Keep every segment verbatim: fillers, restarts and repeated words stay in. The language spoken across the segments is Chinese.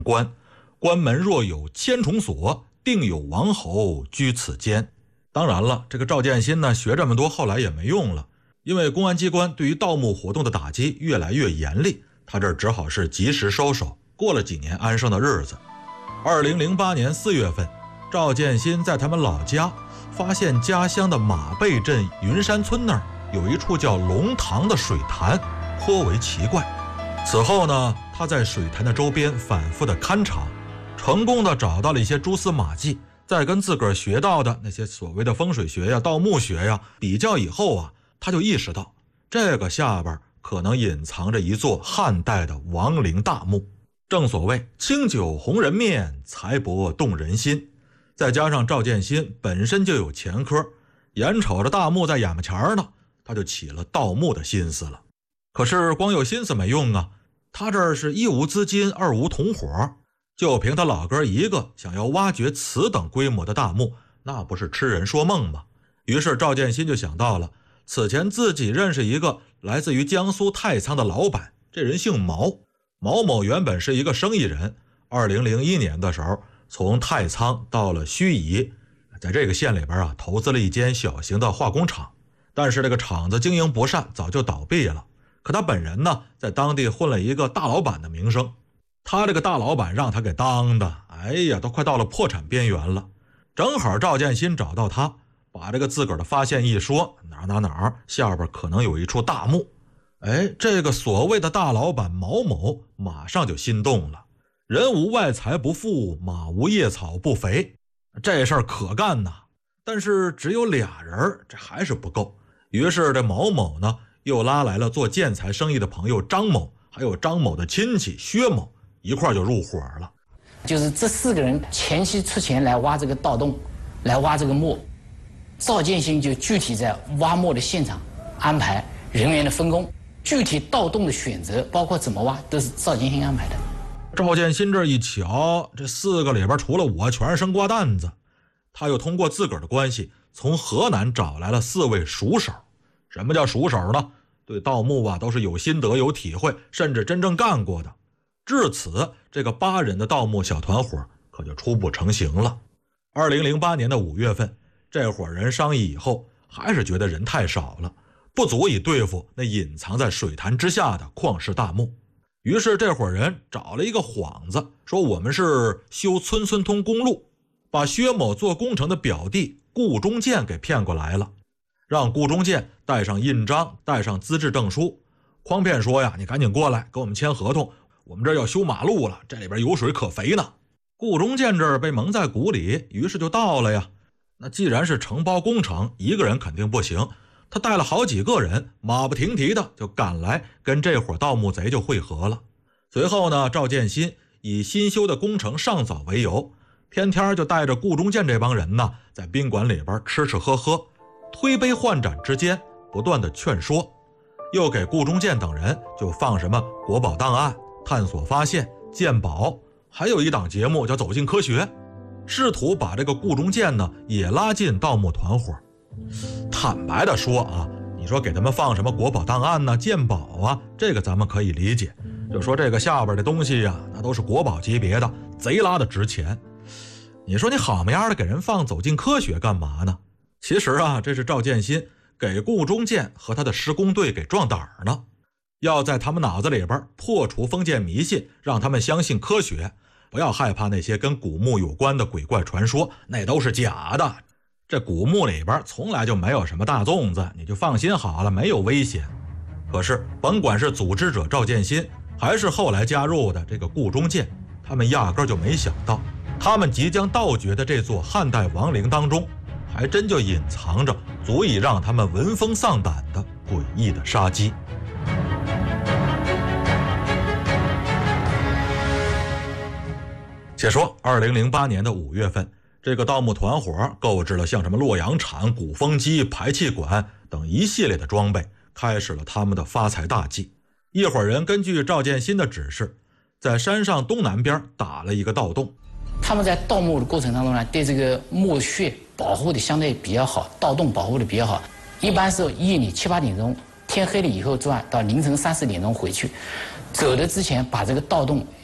关，关门若有千重锁，定有王侯居此间。当然了，这个赵建新呢，学这么多后来也没用了，因为公安机关对于盗墓活动的打击越来越严厉，他这只好是及时收手，过了几年安生的日子。二零零八年四月份，赵建新在他们老家发现家乡的马背镇云山村那儿有一处叫龙塘的水潭，颇为奇怪。此后呢，他在水潭的周边反复的勘察，成功的找到了一些蛛丝马迹，再跟自个儿学到的那些所谓的风水学呀、盗墓学呀比较以后啊，他就意识到这个下边可能隐藏着一座汉代的亡灵大墓。正所谓清酒红人面，财帛动人心，再加上赵建新本身就有前科，眼瞅着大墓在眼巴前呢，他就起了盗墓的心思了。可是光有心思没用啊，他这儿是一无资金，二无同伙，就凭他老哥一个想要挖掘此等规模的大墓，那不是痴人说梦吗？于是赵建新就想到了此前自己认识一个来自于江苏太仓的老板，这人姓毛，毛某原本是一个生意人，二零零一年的时候从太仓到了盱眙，在这个县里边啊投资了一间小型的化工厂，但是这个厂子经营不善，早就倒闭了。可他本人呢，在当地混了一个大老板的名声，他这个大老板让他给当的，哎呀，都快到了破产边缘了。正好赵建新找到他，把这个自个儿的发现一说，哪哪哪下边可能有一处大墓。哎，这个所谓的大老板毛某马上就心动了，人无外财不富，马无夜草不肥，这事儿可干呐。但是只有俩人，这还是不够。于是这毛某呢，又拉来了做建材生意的朋友张某，还有张某的亲戚薛某，一块就入伙了。 就是这四个人前期出钱来挖这个盗洞，来挖这个墓，赵建新就具体在挖墓的现场安排人员的分工，具体盗洞的选择，包括怎么挖，都是赵建新安排的。 赵建新这一瞧，这四个里边除了我全是生瓜蛋子，他又通过自个儿的关系从河南找来了四位熟手。什么叫熟手呢？对盗墓啊都是有心得有体会，甚至真正干过的。至此，这个八人的盗墓小团伙可就初步成型了。二零零八年的五月份，这伙人商议以后，还是觉得人太少了，不足以对付那隐藏在水潭之下的旷世大墓。于是这伙人找了一个幌子，说我们是修村村通公路，把薛某做工程的表弟顾中建给骗过来了，让顾中建带上印章，带上资质证书，诓骗说呀，你赶紧过来跟我们签合同，我们这要修马路了，这里边有水可肥呢。顾中建这儿被蒙在鼓里，于是就到了呀。那既然是承包工程，一个人肯定不行，他带了好几个人，马不停蹄的就赶来跟这伙盗墓贼就会合了。随后呢，赵建新以新修的工程尚早为由，天天就带着顾中建这帮人呢，在宾馆里边吃吃喝喝，推杯换盏之间不断的劝说，又给顾中建等人就放什么国宝档案、探索发现、鉴宝，还有一档节目叫走进科学，试图把这个顾中建呢也拉进盗墓团伙。坦白的说啊，你说给他们放什么国宝档案呢、鉴宝啊，这个咱们可以理解，就说这个下边的东西呀、啊，那都是国宝级别的，贼拉的值钱。你说你好么样的给人放走进科学干嘛呢？其实啊，这是赵建新给顾中建和他的施工队给壮胆儿呢，要在他们脑子里边破除封建迷信，让他们相信科学，不要害怕那些跟古墓有关的鬼怪传说，那都是假的。这古墓里边从来就没有什么大粽子，你就放心好了，没有危险。可是甭管是组织者赵建新，还是后来加入的这个顾中建，他们压根就没想到，他们即将盗掘的这座汉代亡陵当中，还真就隐藏着足以让他们闻风丧胆的诡异的杀机。且说二零零八年的五月份，这个盗墓团伙购置了像什么洛阳铲、鼓风机、排气管等一系列的装备，开始了他们的发财大计。一伙人根据赵建新的指示，在山上东南边打了一个盗洞。 他们在盗墓的过程当中呢，对这个墓穴保护的相对比较好，盗洞保护的比较好。一般是夜里七八点钟，天黑了以后转，到凌晨三四点钟回去。走的之前把这个盗洞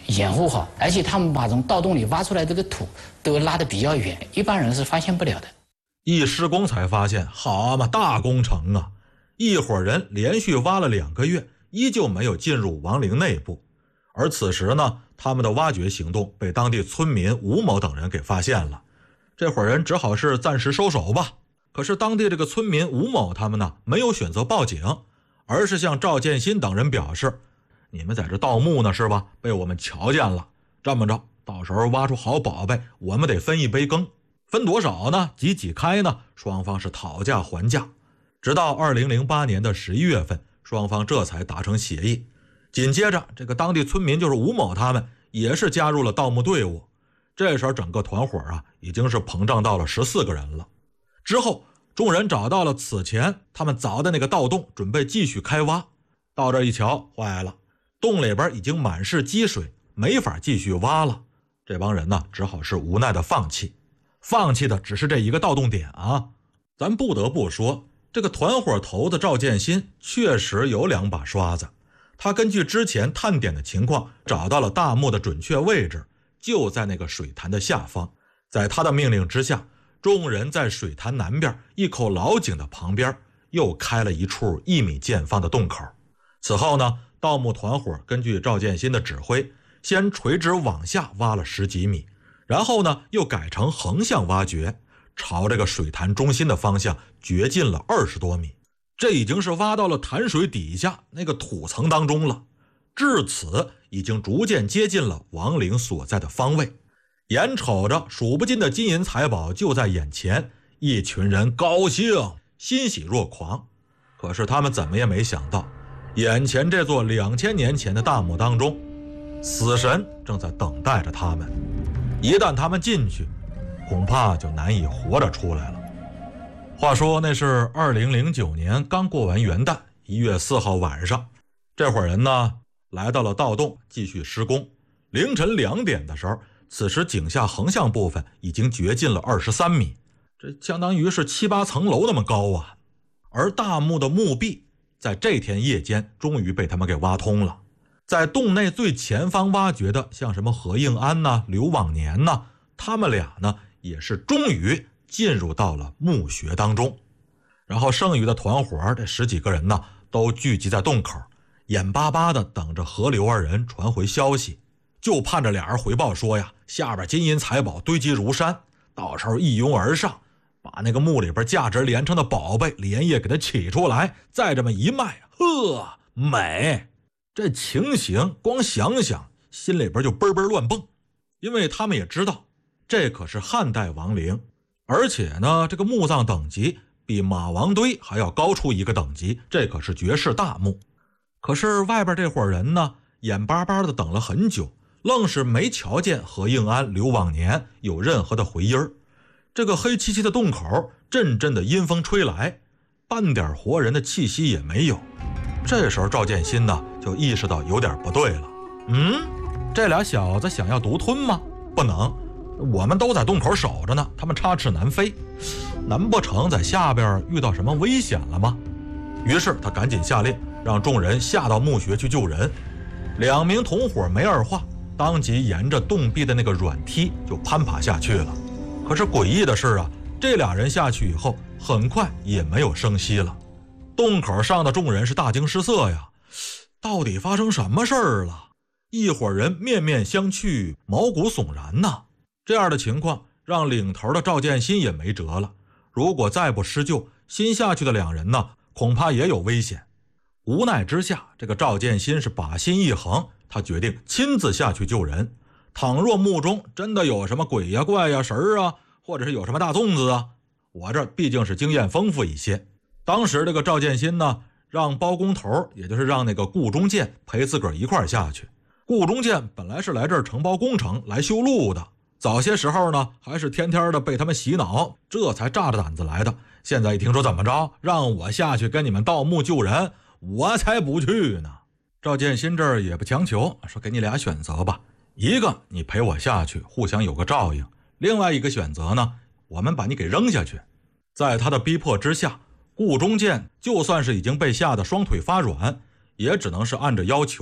掩护好，而且他们把从盗洞里挖出来这个土都拉得比较远，一般人是发现不了的。 一施工才发现，好嘛，大工程啊！一伙人连续挖了两个月，依旧没有进入王陵内部。而此时呢，他们的挖掘行动被当地村民吴某等人给发现了，这伙人只好是暂时收手吧。可是当地这个村民吴某他们呢，没有选择报警，而是向赵建新等人表示，你们在这盗墓呢是吧？被我们瞧见了，这么着，到时候挖出好宝贝，我们得分一杯羹。分多少呢？几几开呢？双方是讨价还价，直到二零零八年的十一月份，双方这才达成协议。紧接着，这个当地村民就是吴某他们也是加入了盗墓队伍。这时候整个团伙啊，已经是膨胀到了十四个人了。之后，众人找到了此前他们凿的那个盗洞，准备继续开挖。到这一瞧，坏了，洞里边已经满是积水，没法继续挖了。这帮人呢，只好是无奈的放弃。放弃的只是这一个盗洞点啊！咱不得不说，这个团伙头子赵建新确实有两把刷子。他根据之前探点的情况，找到了大墓的准确位置，就在那个水潭的下方。在他的命令之下，众人在水潭南边一口老井的旁边又开了一处一米见方的洞口。此后呢，盗墓团伙根据赵建新的指挥，先垂直往下挖了十几米，然后呢，又改成横向挖掘，朝这个水潭中心的方向掘进了二十多米。这已经是挖到了潭水底下那个土层当中了。至此，已经逐渐接近了王陵所在的方位。眼瞅着数不尽的金银财宝就在眼前，一群人高兴，欣喜若狂。可是他们怎么也没想到，眼前这座两千年前的大墓当中，死神正在等待着他们。一旦他们进去，恐怕就难以活着出来了。话说那是二零零九年刚过完元旦，一月四号晚上，这伙人呢来到了盗洞继续施工。凌晨两点的时候，此时井下横向部分已经掘进了二十三米，这相当于是七八层楼那么高啊。而大墓的墓壁在这天夜间终于被他们给挖通了。在洞内最前方挖掘的像什么何应安呐、刘往年呐，他们俩呢也是终于进入到了墓穴当中。然后剩余的团伙这十几个人呢都聚集在洞口，眼巴巴的等着何刘二人传回消息，就盼着俩人回报说呀，下边金银财宝堆积如山，到时候一拥而上，把那个墓里边价值连城的宝贝连夜给它取出来，再这么一卖，呵，美！这情形光想想心里边就嘣嘣乱蹦。因为他们也知道这可是汉代王陵，而且呢这个墓葬等级比马王堆还要高出一个等级，这可是绝世大墓。可是外边这伙人呢眼巴巴的等了很久，愣是没瞧见何应安、刘往年有任何的回音儿。这个黑漆漆的洞口，阵阵的阴风吹来，半点活人的气息也没有。这时候赵建新呢就意识到有点不对了。嗯，这俩小子想要独吞吗？不能，我们都在洞口守着呢，他们插翅难飞，难不成在下边遇到什么危险了吗？于是他赶紧下令让众人下到墓穴去救人。两名同伙没二话，当即沿着洞壁的那个软梯就攀爬下去了。可是诡异的是啊，这俩人下去以后很快也没有声息了。洞口上的众人是大惊失色呀，到底发生什么事儿了？一伙人面面相觑，毛骨悚然呐。这样的情况让领头的赵建新也没辙了，如果再不施救，新下去的两人呢恐怕也有危险。无奈之下，这个赵建新是把心一横，他决定亲自下去救人。倘若墓中真的有什么鬼呀怪呀神儿啊，或者是有什么大粽子啊，我这毕竟是经验丰富一些。当时这个赵建新呢让包工头，也就是让那个顾中建陪自个儿一块儿下去。顾中建本来是来这儿承包工程来修路的，早些时候呢还是天天的被他们洗脑，这才炸着胆子来的。现在一听说怎么着让我下去跟你们盗墓救人，我才不去呢。赵建新这儿也不强求，说给你俩选择吧，一个你陪我下去互相有个照应，另外一个选择呢我们把你给扔下去。在他的逼迫之下，顾中建就算是已经被吓得双腿发软，也只能是按着要求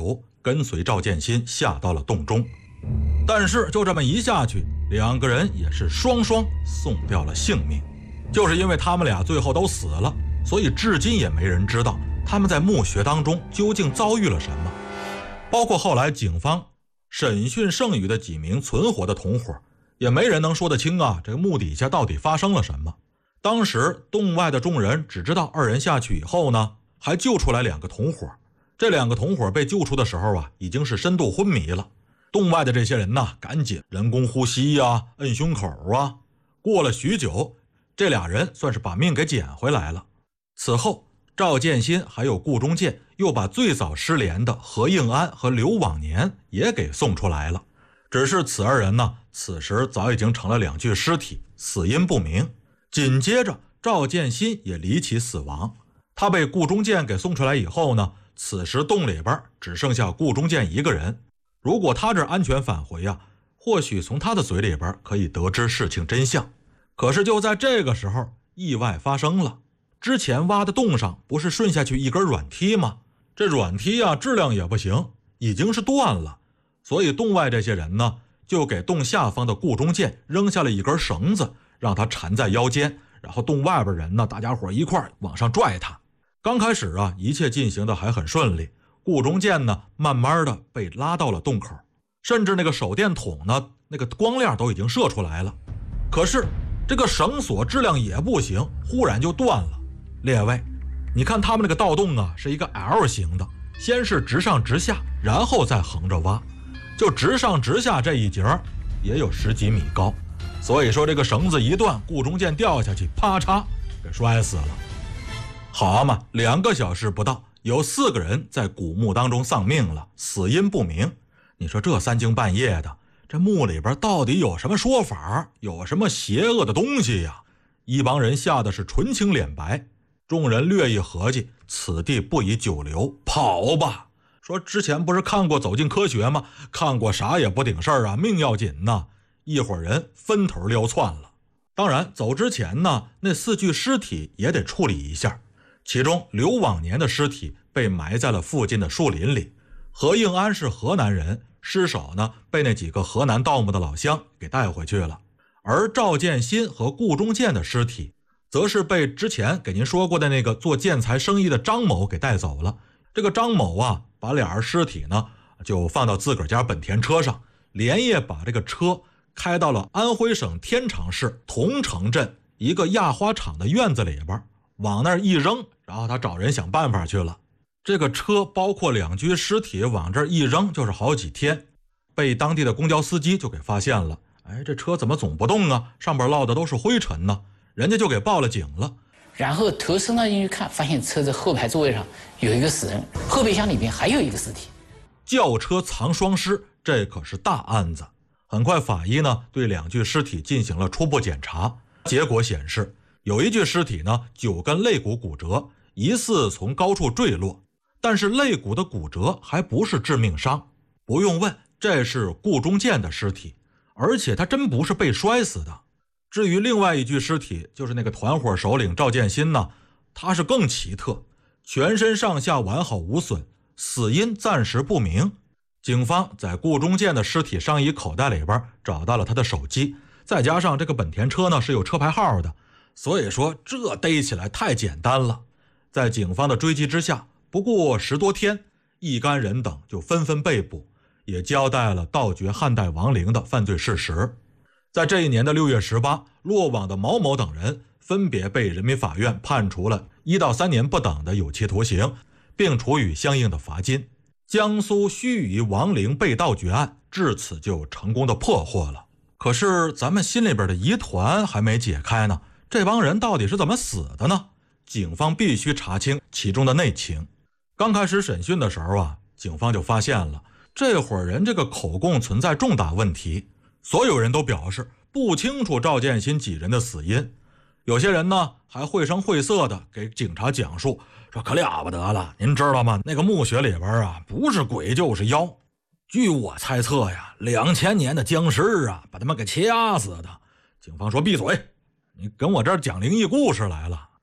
跟随赵建新下到了洞中。但是就这么一下去，两个人也是双双送掉了性命。就是因为他们俩最后都死了，所以至今也没人知道他们在墓穴当中究竟遭遇了什么。包括后来警方审讯剩余的几名存活的同伙，也没人能说得清啊，这个墓底下到底发生了什么。当时洞外的众人只知道二人下去以后呢，还救出来两个同伙。这两个同伙被救出的时候啊，已经是深度昏迷了。洞外的这些人呢，赶紧人工呼吸呀、啊、摁胸口啊。过了许久，这俩人算是把命给捡回来了。此后，赵建新还有顾中建又把最早失联的何应安和刘往年也给送出来了。只是此二人呢，此时早已经成了两具尸体，死因不明。紧接着，赵建新也离奇死亡。他被顾中建给送出来以后呢，此时洞里边只剩下顾中建一个人。如果他这安全返回啊，或许从他的嘴里边可以得知事情真相。可是就在这个时候，意外发生了。之前挖的洞上不是顺下去一根软梯吗？这软梯啊，质量也不行，已经是断了。所以洞外这些人呢，就给洞下方的顾中建扔下了一根绳子，让他缠在腰间，然后洞外边人呢，大家伙一块往上拽他。刚开始啊，一切进行的还很顺利。顾中建呢，慢慢的被拉到了洞口，甚至那个手电筒呢，那个光亮都已经射出来了。可是这个绳索质量也不行，忽然就断了。列位，你看他们那个盗洞啊，是一个 L 型的，先是直上直下，然后再横着挖，就直上直下这一节也有十几米高。所以说这个绳子一断，顾中建掉下去，啪嚓给摔死了。好嘛，两个小时不到，有四个人在古墓当中丧命了，死因不明。你说这三更半夜的，这墓里边到底有什么说法，有什么邪恶的东西呀？一帮人吓得是唇青脸白。众人略一合计，此地不宜久留，跑吧。说之前不是看过《走进科学》吗？看过啥也不顶事儿啊，命要紧呐。一伙人分头撩窜了。当然走之前呢，那四具尸体也得处理一下。其中刘往年的尸体被埋在了附近的树林里。何应安是河南人，尸首呢被那几个河南盗墓的老乡给带回去了。而赵建新和顾中建的尸体则是被之前给您说过的那个做建材生意的张某给带走了。这个张某啊，把俩人尸体呢就放到自个儿家本田车上，连夜把这个车开到了安徽省天长市桐城镇一个压花厂的院子里边，往那儿一扔，然后他找人想办法去了。这个车包括两具尸体往这儿一扔就是好几天，被当地的公交司机就给发现了。哎，这车怎么总不动啊？上边落的都是灰尘呢，人家就给报了警了。 然后头伸到进去看，发现车子后排座位上有一个死人，后备箱里边还有一个尸体。 轿车藏双尸，这可是大案子。很快法医呢对两具尸体进行了初步检查，结果显示有一具尸体呢九根肋骨骨折，疑似从高处坠落，但是肋骨的骨折还不是致命伤。不用问，这是顾中建的尸体，而且他真不是被摔死的。至于另外一具尸体，就是那个团伙首领赵建新呢，他是更奇特，全身上下完好无损，死因暂时不明。警方在顾中建的尸体上衣口袋里边找到了他的手机，再加上这个本田车呢是有车牌号的，所以说这逮起来太简单了。在警方的追击之下，不过十多天，一干人等就纷纷被捕，也交代了盗掘汉代亡灵的犯罪事实。在这一年的六月十八，落网的毛某等人分别被人民法院判处了一到三年不等的有期徒刑，并处以相应的罚金。江苏盱眙亡灵被盗掘案至此就成功的破获了。可是咱们心里边的疑团还没解开呢，这帮人到底是怎么死的呢？警方必须查清其中的内情。刚开始审讯的时候啊，警方就发现了这伙人这个口供存在重大问题，所有人都表示不清楚赵建新几人的死因。有些人呢还绘声绘色的给警察讲述，说可了不得了，您知道吗？那个墓穴里边啊，不是鬼就是妖。据我猜测呀，两千年的僵尸啊，把他们给掐死的。警方说闭嘴，你跟我这儿讲灵异故事来了。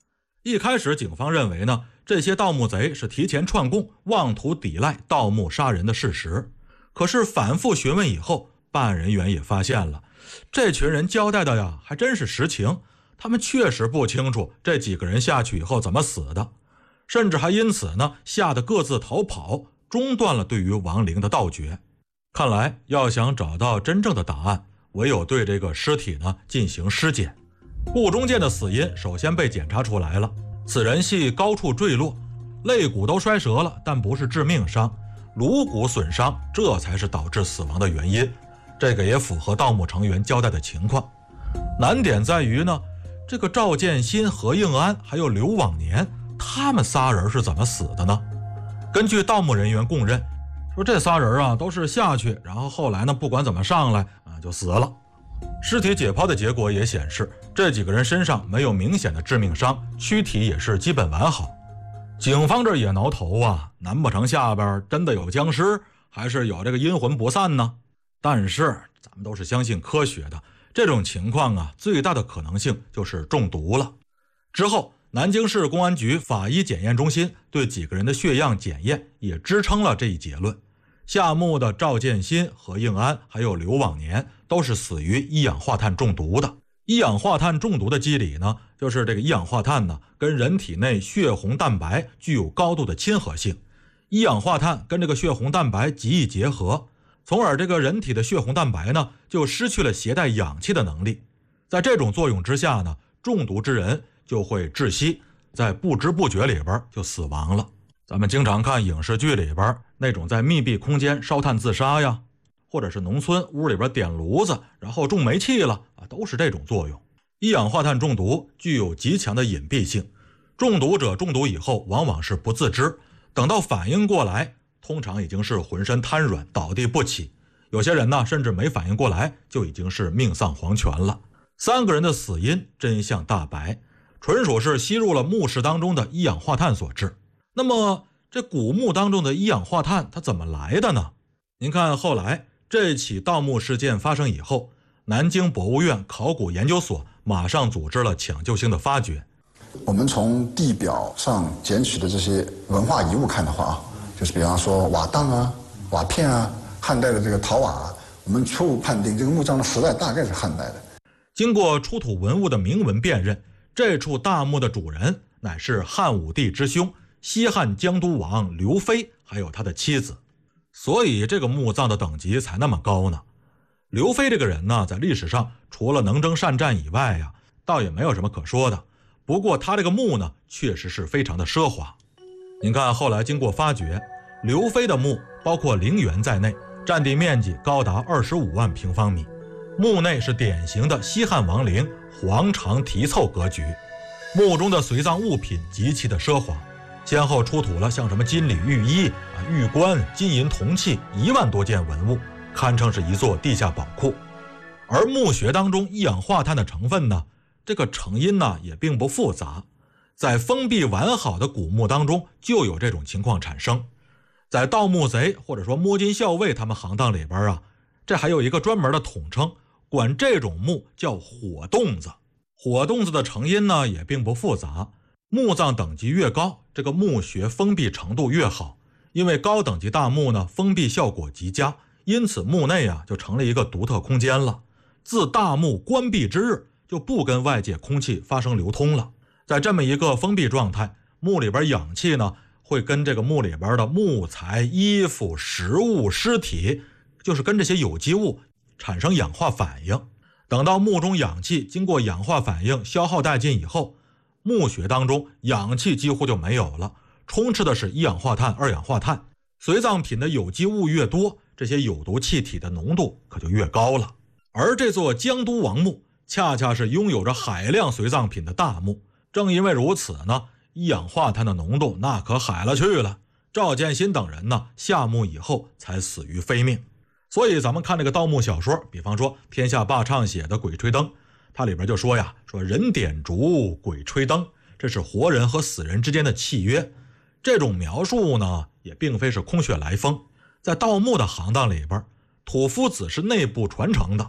一开始警方认为呢，这些盗墓贼是提前串供，妄图抵赖盗墓杀人的事实。可是反复询问以后，办案人员也发现了，这群人交代的呀还真是实情，他们确实不清楚这几个人下去以后怎么死的，甚至还因此呢吓得各自逃跑，中断了对于亡灵的盗掘。看来要想找到真正的答案，唯有对这个尸体呢进行尸检。顾中建的死因首先被检查出来了，此人系高处坠落，肋骨都摔折了，但不是致命伤，颅骨损伤，这才是导致死亡的原因。这个也符合盗墓成员交代的情况。难点在于呢，这个赵建新、何应安还有刘往年，他们仨人是怎么死的呢？根据盗墓人员供认，说这仨人啊都是下去，然后后来呢不管怎么上来啊就死了。尸体解剖的结果也显示，这几个人身上没有明显的致命伤，躯体也是基本完好。警方这也挠头啊，难不成下边真的有僵尸，还是有这个阴魂不散呢？但是咱们都是相信科学的，这种情况啊，最大的可能性就是中毒了。之后南京市公安局法医检验中心对几个人的血样检验也支撑了这一结论。下墓的赵建新、何应安还有刘往年都是死于一氧化碳中毒的。一氧化碳中毒的机理呢，就是这个一氧化碳呢跟人体内血红蛋白具有高度的亲和性，一氧化碳跟这个血红蛋白极易结合，从而这个人体的血红蛋白呢就失去了携带氧气的能力。在这种作用之下呢，中毒之人就会窒息，在不知不觉里边就死亡了。咱们经常看影视剧里边那种在密闭空间烧炭自杀呀，或者是农村屋里边点炉子然后中煤气了啊，都是这种作用。一氧化碳中毒具有极强的隐蔽性，中毒者中毒以后往往是不自知，等到反应过来，通常已经是浑身瘫软倒地不起，有些人呢甚至没反应过来就已经是命丧黄泉了。三个人的死因真相大白，纯属是吸入了墓室当中的一氧化碳所致。那么这古墓当中的一氧化碳它怎么来的呢？您看后来这起盗墓事件发生以后，南京博物院考古研究所马上组织了抢救性的发掘。 我们从地表上捡取的这些文化遗物看的话啊，就是比方说瓦当啊、瓦片啊、汉代的这个陶瓦啊，我们初步判定这个墓葬的时代大概是汉代的。 经过出土文物的铭文辨认，这处大墓的主人乃是汉武帝之兄西汉江都王刘飞还有他的妻子，所以这个墓葬的等级才那么高呢。刘飞这个人呢，在历史上除了能征善战以外呀，倒也没有什么可说的。不过他这个墓呢，确实是非常的奢华。您看后来经过发掘，刘飞的墓包括陵园在内，占地面积高达二十五万平方米。墓内是典型的西汉王陵皇长题凑格局，墓中的随葬物品极其的奢华，先后出土了像什么金缕玉衣啊、玉冠、金银铜器一万多件文物，堪称是一座地下宝库。而墓穴当中一氧化碳的成分呢，这个成因呢也并不复杂，在封闭完好的古墓当中就有这种情况产生。在盗墓贼或者说摸金校尉他们行当里边啊，这还有一个专门的统称，管这种墓叫火洞子。火洞子的成因呢也并不复杂，墓葬等级越高，这个墓穴封闭程度越好。因为高等级大墓呢封闭效果极佳，因此墓内啊就成了一个独特空间了。自大墓关闭之日，就不跟外界空气发生流通了。在这么一个封闭状态，墓里边氧气呢会跟这个墓里边的木材、衣服、食物、尸体，就是跟这些有机物产生氧化反应。等到墓中氧气经过氧化反应消耗殆尽以后，墓穴当中氧气几乎就没有了，充斥的是一氧化碳、二氧化碳。随葬品的有机物越多，这些有毒气体的浓度可就越高了。而这座江都王墓恰恰是拥有着海量随葬品的大墓，正因为如此呢，一氧化碳的浓度那可海了去了。赵建新等人呢下墓以后才死于非命。所以咱们看这个盗墓小说，比方说天下霸唱写的《鬼吹灯》，它里边就说呀，说人点烛，鬼吹灯，这是活人和死人之间的契约。这种描述呢也并非是空穴来风，在盗墓的行当里边，土夫子是内部传承的。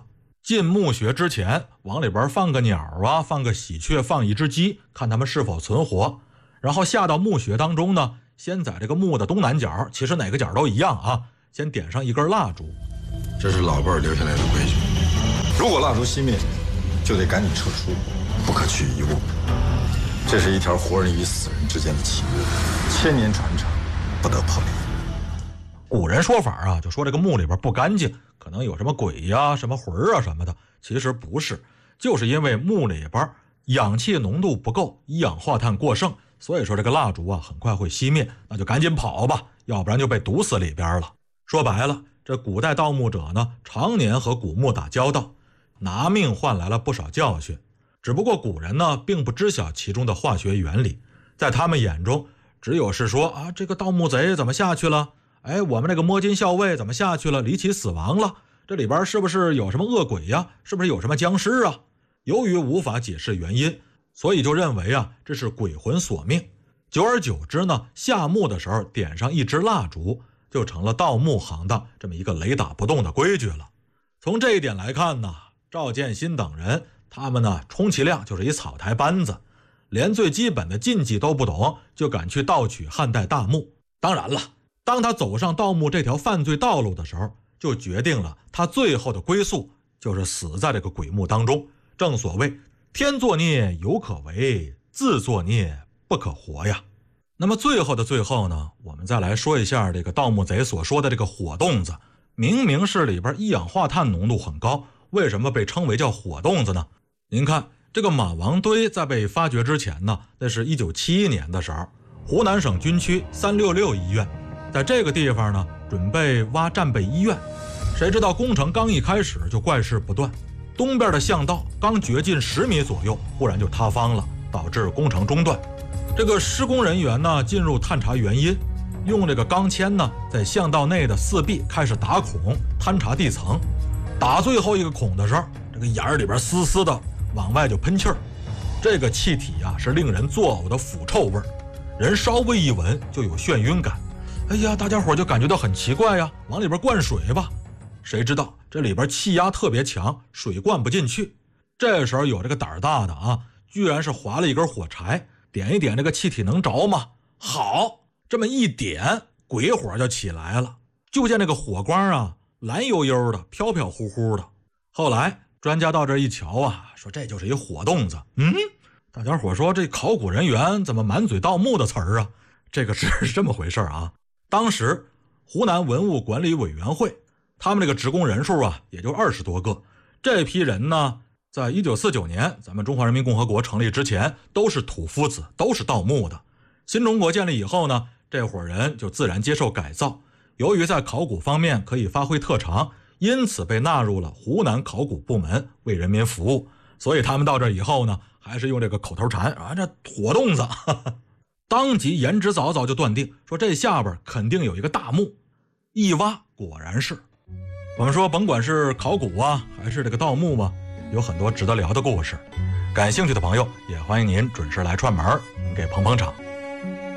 进墓穴之前，往里边放个鸟啊，放个喜鹊，放一只鸡，看它们是否存活。然后下到墓穴当中呢，先在这个墓的东南角，其实哪个角都一样啊，先点上一根蜡烛。 这是老辈儿留下来的规矩，如果蜡烛熄灭，就得赶紧撤出，不可去遗物。这是一条活人与死人之间的契约，千年传承，不得破裂。 古人说法啊，就说这个墓里边不干净，可能有什么鬼呀、什么魂啊什么的，其实不是，就是因为墓里边氧气浓度不够，一氧化碳过剩，所以说这个蜡烛啊很快会熄灭，那就赶紧跑吧，要不然就被毒死里边了。说白了，这古代盗墓者呢，常年和古墓打交道，拿命换来了不少教训。只不过古人呢，并不知晓其中的化学原理，在他们眼中，只有是说啊，这个盗墓贼怎么下去了？哎，我们这个摸金校尉怎么下去了？离奇死亡了？这里边是不是有什么恶鬼呀？是不是有什么僵尸啊？由于无法解释原因，所以就认为啊，这是鬼魂索命。久而久之呢，下墓的时候点上一支蜡烛，就成了盗墓行当这么一个雷打不动的规矩了。从这一点来看呢，赵建新等人他们呢，充其量就是一草台班子，连最基本的禁忌都不懂，就敢去盗取汉代大墓。当然了，当他走上盗墓这条犯罪道路的时候，就决定了他最后的归宿就是死在这个鬼墓当中。正所谓天作孽犹可为，自作孽不可活呀。那么最后的最后呢，我们再来说一下这个盗墓贼所说的这个火洞子。明明是里边一氧化碳浓度很高，为什么被称为叫火洞子呢？您看这个马王堆在被发掘之前呢，那是一九七一年的时候，湖南省军区三六六医院在这个地方呢，准备挖战备医院。谁知道工程刚一开始就怪事不断，东边的巷道刚掘进十米左右，忽然就塌方了，导致工程中断。这个施工人员呢，进入探查原因，用这个钢钎呢，在巷道内的四壁开始打孔，探查地层。打最后一个孔的时候，这个眼儿里边丝丝的往外就喷气儿，这个气体啊是令人作呕的腐臭味儿，人稍微一闻就有眩晕感。哎呀，大家伙就感觉到很奇怪呀，往里边灌水吧。谁知道这里边气压特别强，水灌不进去。这时候有这个胆儿大的啊，居然是划了一根火柴，点一点这个气体能着吗？好，这么一点，鬼火就起来了。就见这个火光啊，蓝悠悠的，飘飘忽忽的。后来专家到这一瞧啊，说这就是一火洞子。嗯，大家伙说这考古人员怎么满嘴盗墓的词儿啊？这个是这么回事啊。当时湖南文物管理委员会他们这个职工人数啊，也就二十多个。这批人呢，在一九四九年咱们中华人民共和国成立之前，都是土夫子，都是盗墓的。新中国建立以后呢，这伙人就自然接受改造，由于在考古方面可以发挥特长，因此被纳入了湖南考古部门，为人民服务。所以他们到这以后呢，还是用这个口头禅啊，这火洞子哈哈。当即言之凿凿就断定说，这下边肯定有一个大墓。一挖果然是。我们说甭管是考古啊，还是这个盗墓啊，有很多值得聊的故事。感兴趣的朋友也欢迎您准时来串门，您给捧捧场。